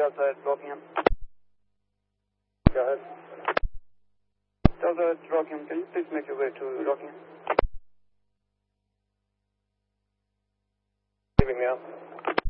Delta at Rockingham. Go ahead. Delta at Rockingham, can you please make your way to Rockingham? Leaving now.